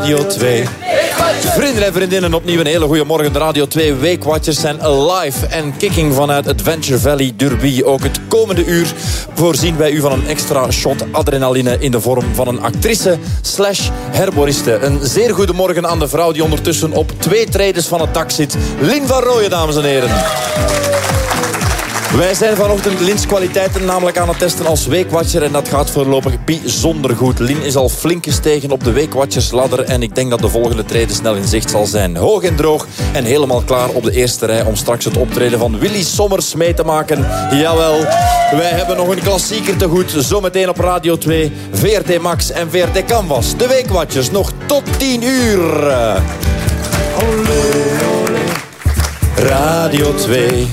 Radio 2. Vrienden en vriendinnen, opnieuw een hele goede morgen. De Radio 2 Weekwatchers zijn alive en kicking vanuit Adventure Valley Derby. Ook het komende uur voorzien wij u van een extra shot adrenaline in de vorm van een actrice / herboriste. Een zeer goede morgen aan de vrouw die ondertussen op 2 tredes van het dak zit. Lynn van Rooyen, dames en heren. Wij zijn vanochtend Lyns kwaliteiten namelijk aan het testen als Weekwatcher en dat gaat voorlopig bijzonder goed. Lynn is al flink gestegen op de Weekwatchersladder en ik denk dat de volgende trede snel in zicht zal zijn. Hoog en droog en helemaal klaar op de eerste rij om straks het optreden van Willy Sommers mee te maken. Jawel, wij hebben nog een klassieker te goed. Zometeen op Radio 2, VRT Max en VRT Canvas. De Weekwatchers nog tot 10 uur. Olé, olé. Radio 2.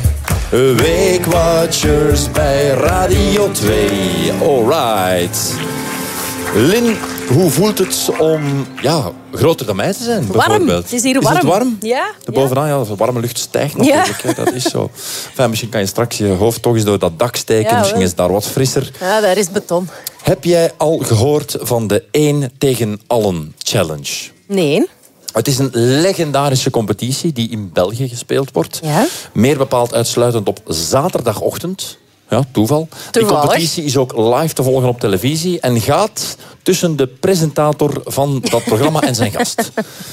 Weekwatchers bij Radio 2. Alright. Lynn, hoe voelt het om groter dan mij te zijn, bijvoorbeeld? Warm. Het is hier warm. Is het warm? Ja. Bovenaan, de warme lucht stijgt natuurlijk. Ja. Dat is zo. Enfin, misschien kan je straks je hoofd toch eens door dat dak steken. Ja, misschien is het daar wat frisser. Ja, daar is beton. Heb jij al gehoord van de 1 tegen allen challenge? Nee. Het is een legendarische competitie die in België gespeeld wordt. Ja? Meer bepaald uitsluitend op zaterdagochtend. Ja, toeval. Die competitie is ook live te volgen op televisie en gaat tussen de presentator van dat programma en zijn gast.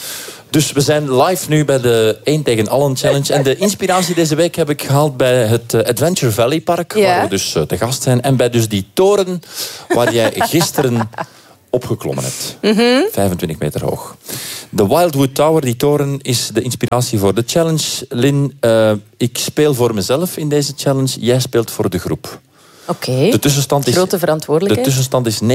Dus we zijn live nu bij de 1 tegen allen challenge. En de inspiratie deze week heb ik gehaald bij het Adventure Valley Park, waar we dus te gast zijn. En bij dus die toren waar jij gisteren opgeklommen hebt. 25 meter hoog. De Wildwood Tower, die toren, is de inspiratie voor de challenge. Lynn, ik speel voor mezelf in deze challenge. Jij speelt voor de groep. Oké. De tussenstand is grote verantwoordelijkheid. De tussenstand is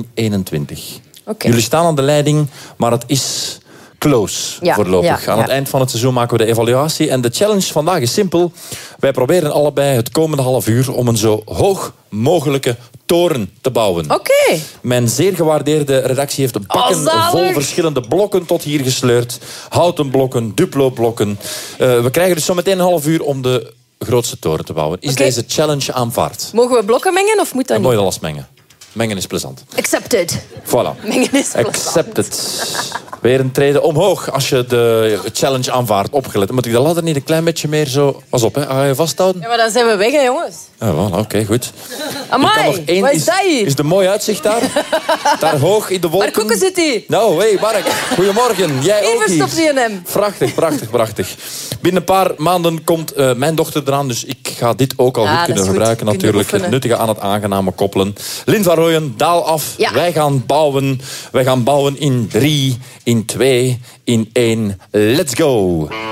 19-21. Oké. Jullie staan aan de leiding, maar het is close voorlopig. Aan het eind van het seizoen maken we de evaluatie. En de challenge vandaag is simpel. Wij proberen allebei het komende half uur om een zo hoog mogelijke toren te bouwen. Oké. Mijn zeer gewaardeerde redactie heeft bakken vol verschillende blokken tot hier gesleurd. Houten blokken, Duplo-blokken. We krijgen dus zo meteen een half uur om de grootste toren te bouwen. Is deze challenge aanvaard? Mogen we blokken mengen of moet dat niet? Nooit alles mengen. Mengen is plezant. Accepted. Voilà. Mengen is plezant. Accepted. Weer een trede omhoog als je de challenge aanvaardt. Opgelet. Moet ik de ladder niet een klein beetje meer zo... Pas op, hè. Ga je vasthouden? Ja, maar dan zijn we weg, hè, jongens. Ja, voilà, oké, goed. Amai, wat is dat hier? Is er mooi uitzicht daar? Daar hoog in de wolken. Waar koeken zit hij? Nou, hey, Mark. Goedemorgen. Jij ook hier. Even stopt hij in hem. Prachtig, prachtig, prachtig. Binnen een paar maanden komt mijn dochter eraan, dus ik ga dit ook al goed kunnen gebruiken natuurlijk. Het nuttige aan het aangename koppelen. Lynn van Rooyen, daal af. Ja. Wij gaan bouwen. Wij gaan bouwen in 3, in 2, in 1. Let's go.